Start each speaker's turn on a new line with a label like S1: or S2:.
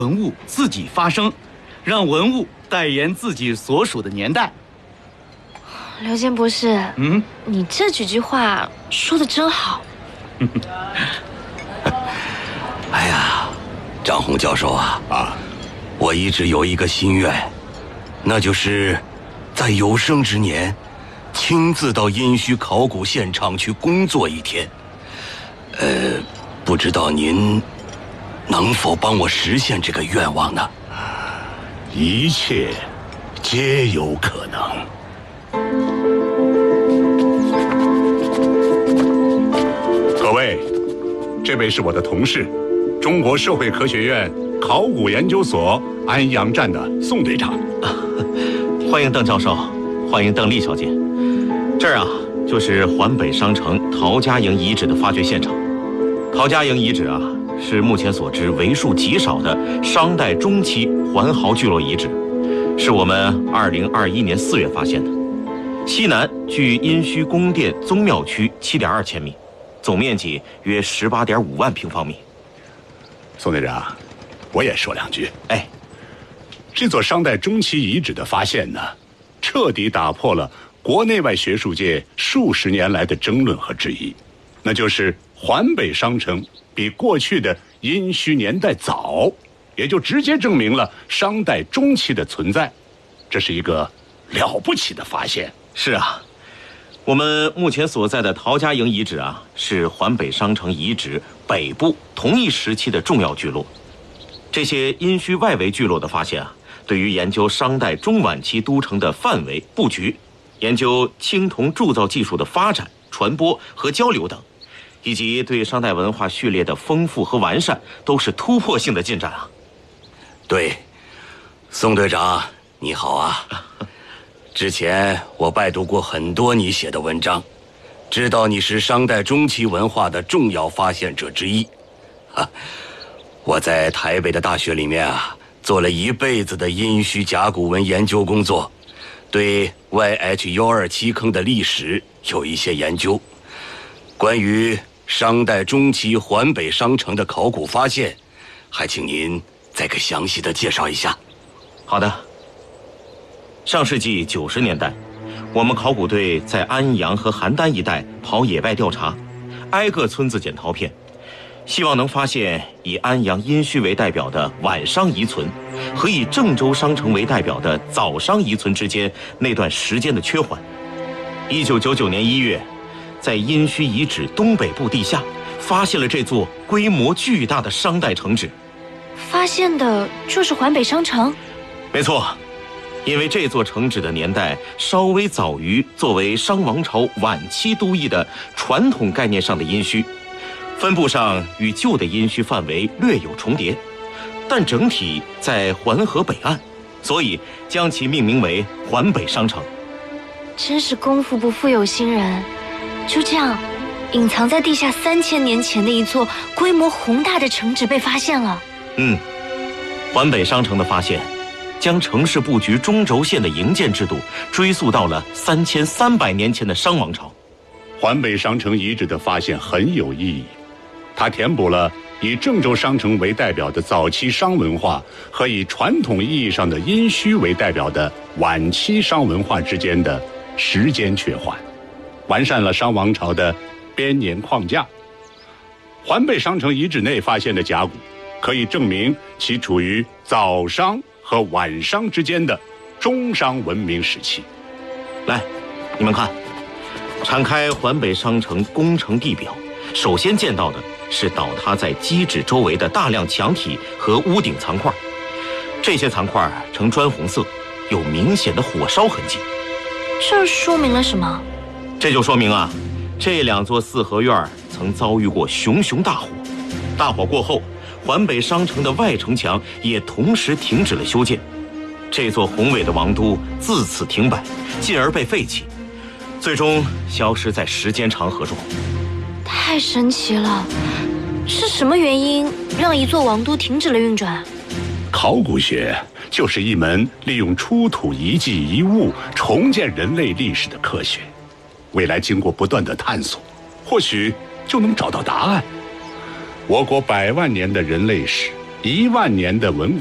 S1: 文物自己发声，让文物代言自己所属的年代。
S2: 刘坚博士，你这几句话说的真好。
S3: 哎呀，张宏教授啊，我一直有一个心愿，那就是在有生之年亲自到殷墟考古现场去工作一天。不知道您能否帮我实现这个愿望呢？
S4: 一切皆有可能。各位，这位是我的同事，中国社会科学院考古研究所安阳站的宋队长。
S5: 欢迎邓教授，欢迎邓丽小姐。这儿就是环北商城陶家营遗址的发掘现场。陶家营遗址是目前所知为数极少的商代中期环壕聚落遗址，是我们2021年4月发现的。西南距殷墟宫殿宗庙区7.2千米，总面积约18.5万平方米。
S4: 宋队长，我也说两句。这座商代中期遗址的发现呢，彻底打破了国内外学术界数十年来的争论和质疑，那就是环北商城比过去的殷墟年代早，也就直接证明了商代中期的存在。这是一个了不起的发现。
S5: 是我们目前所在的陶家营遗址是环北商城遗址北部同一时期的重要聚落。这些殷墟外围聚落的发现对于研究商代中晚期都城的范围布局，研究青铜铸造技术的发展、传播和交流等，以及对商代文化序列的丰富和完善，都是突破性的进展
S3: 对，宋队长你好之前我拜读过很多你写的文章，知道你是商代中期文化的重要发现者之一。我在台北的大学里面做了一辈子的殷墟甲骨文研究工作，对 YH127坑的历史有一些研究。关于商代中期环北商城的考古发现，还请您再给详细的介绍一下。
S5: 好的。上世纪90年代，我们考古队在安阳和邯郸一带跑野外调查，挨个村子捡陶片，希望能发现以安阳殷墟为代表的晚商遗存和以郑州商城为代表的早商遗存之间那段时间的缺环。1999年1月，在殷墟遗址东北部地下发现了这座规模巨大的商代城址。
S2: 发现的就是环北商城？
S5: 没错，因为这座城址的年代稍微早于作为商王朝晚期都邑的传统概念上的殷墟，分布上与旧的殷墟范围略有重叠，但整体在环河北岸，所以将其命名为环北商城。
S2: 真是功夫不负有心人，就这样，隐藏在地下3000年前的一座规模宏大的城址被发现了。
S5: 环北商城的发现将城市布局中轴线的营建制度追溯到了3300年前的商王朝。
S4: 环北商城遗址的发现很有意义，它填补了以郑州商城为代表的早期商文化和以传统意义上的殷墟为代表的晚期商文化之间的时间缺环，完善了商王朝的编年框架。环北商城遗址内发现的甲骨，可以证明其处于早商和晚商之间的中商文明时期。
S5: 来，你们看，敞开环北商城工程地表，首先见到的是倒塌在基址周围的大量墙体和屋顶残块，这些残块呈砖红色，有明显的火烧痕迹。
S2: 这说明了什么？
S5: 这就说明这2座四合院曾遭遇过熊熊大火，大火过后，环北商城的外城墙也同时停止了修建，这座宏伟的王都自此停摆，进而被废弃，最终消失在时间长河中。
S2: 太神奇了，是什么原因让一座王都停止了运转？
S4: 考古学就是一门利用出土遗迹遗物重建人类历史的科学，未来经过不断的探索，或许就能找到答案。我国100万年的人类史 1万年的文